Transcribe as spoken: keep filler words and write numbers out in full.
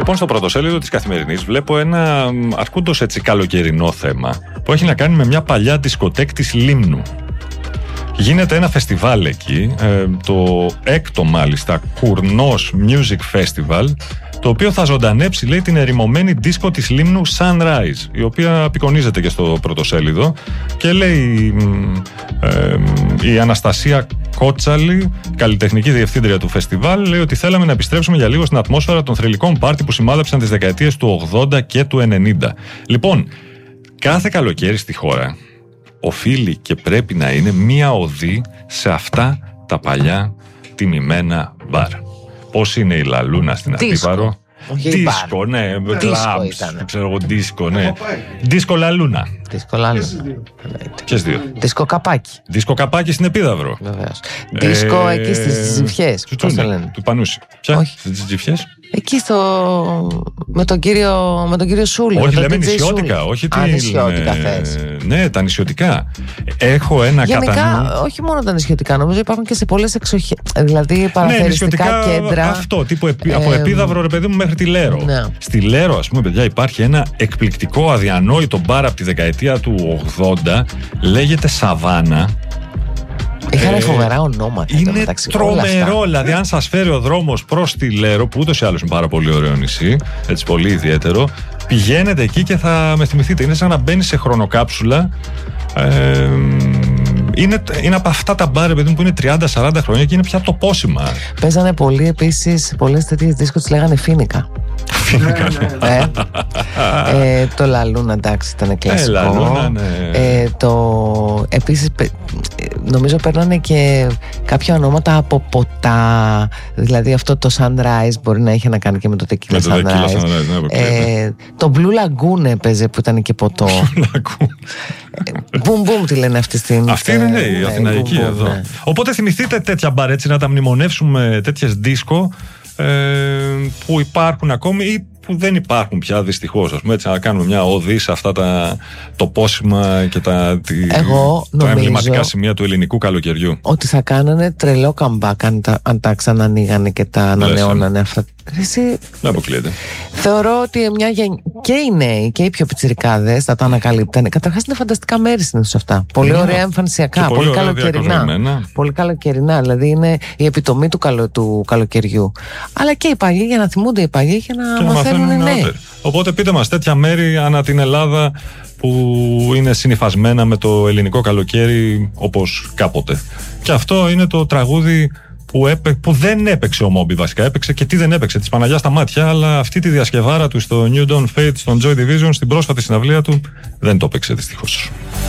λοιπόν στο πρωτοσέλιδο της Καθημερινής βλέπω ένα αρκούντος έτσι καλοκαιρινό θέμα που έχει να κάνει με μια παλιά δισκοτέκ της Λίμνου. Γίνεται ένα φεστιβάλ εκεί, ε, το έκτο μάλιστα Κουρνός Music Festival, το οποίο θα ζωντανέψει, λέει, την ερημωμένη δίσκο της Λίμνου Sunrise, η οποία απεικονίζεται και στο πρωτοσέλιδο και λέει ε, η Αναστασία Κότσαλη, καλλιτεχνική διευθύντρια του φεστιβάλ, λέει ότι θέλαμε να επιστρέψουμε για λίγο στην ατμόσφαιρα των θρυλικών πάρτι που σημάδεψαν τις δεκαετίες του ογδόντα και του ενενήντα. Λοιπόν, κάθε καλοκαίρι στη χώρα οφείλει και πρέπει να είναι μία οδή σε αυτά τα παλιά τιμημένα μπαρ. Πώς είναι η Λαλούνα στην Αντίπαρο? Δίσκο, ναι, κλαμπς, ξέρω εγώ, δίσκο, ναι. Δίσκο Λαλούνα. Δίσκο Λαλούνα. Ποιες δύο? Δίσκο Καπάκι. Δίσκο Καπάκι στην Επίδαυρο. Βεβαίως. Δίσκο ε, εκεί στις Τζιφιές. Πώς το λένε? Του Πανούση. Ποια? Στις Τζιφιές. Εκεί στο... με τον κύριο, με τον κύριο Σούλη. Όχι, λέμε νησιώτικα. Όχι τι. Α, νησιώτικα θες. Ναι, τα νησιωτικά. Έχω ένα γενικά, κατά νου... όχι μόνο τα νησιωτικά, νομίζω υπάρχουν και σε πολλές εξοχές. Δηλαδή παραθεριστικά ναι, κέντρα. Αυτό, τύπου επί, ε, από Επίδαυρο, ρε παιδί μου, μέχρι τη Λέρο. Ναι. Στη Λέρο, ας πούμε, παιδιά, υπάρχει ένα εκπληκτικό αδιανόητο μπαρ από τη δεκαετία του ογδόντα. Λέγεται Σαβάνα. Είχαν ε, φοβερά ονόματα. Είναι μεταξύ, τρομερό. Δηλαδή, αν σας φέρει ο δρόμος προς τη Λέρο, που ούτως ή άλλως είναι πάρα πολύ ωραίο νησί, έτσι πολύ ιδιαίτερο, πηγαίνετε εκεί και θα με θυμηθείτε. Είναι σαν να μπαίνει σε χρονοκάψουλα. Ε, είναι, είναι από αυτά τα μπάρ, παιδί μου, που είναι τριάντα σαράντα χρόνια και είναι πια τοπόσιμα. Παίζανε πολύ επίσης, πολλές τέτοιες δίσκους τις λέγανε Φίνικα. Φίνικα, ναι. ε, ε, το Λαλούνα, εντάξει, ήταν κλασικό. Ε, Λαλούνα, ναι. ε, το, επίσης, νομίζω παίρνανε και κάποια ονόματα από ποτά. Δηλαδή αυτό το Sunrise μπορεί να είχε να κάνει και με το Tequila Sunrise. Το, Sunrise, ναι, ε, το Blue Lagoon έπαιζε που ήταν και ποτό. Boom Boom τη λένε αυτή στην. Αυτή είναι, ναι, η Αθηναϊκή εδώ. Ναι. Οπότε θυμηθείτε τέτοια μπαρ, έτσι, να τα μνημονεύσουμε, τέτοιες δίσκο ε, που υπάρχουν ακόμη ή που δεν υπάρχουν πια, δυστυχώς. Ας πούμε, έτσι, να κάνουμε μια οδή σε αυτά τα τοπόσιμα και τα, τη, τα εμβληματικά σημεία του ελληνικού καλοκαιριού. Ότι θα κάνανε τρελό καμπάκ αν τα, αν τα ξανανοίγανε και τα ανανεώνανε αυτά. Εσύ... Δεν αποκλείεται. Θεωρώ ότι μια γεν... και οι νέοι και οι πιο πιτσιρικάδες θα τα ανακαλύπτανε. Καταρχάς είναι φανταστικά μέρη συνήθως αυτά. Πολύ ωραία εμφανισιακά, πολύ, πολύ καλοκαιρινά. Πολύ καλοκαιρινά, δηλαδή είναι η επιτομή του, καλο... του καλοκαιριού. Αλλά και οι παλιοί για να θυμούνται οι παλιοί και να, και να μαθαίνουν οι νέοι. Οπότε πείτε μας τέτοια μέρη ανά την Ελλάδα που είναι συνυφασμένα με το ελληνικό καλοκαίρι όπως κάποτε. Και αυτό είναι το τραγούδι Που, έπαι, που δεν έπαιξε ο Μόμπι βασικά, έπαιξε και τι δεν έπαιξε, της Παναγιάς στα μάτια, αλλά αυτή τη διασκευάρα του στο New Dawn Fate, στον Joy Division, στην πρόσφατη συναυλία του, δεν το έπαιξε δυστυχώς.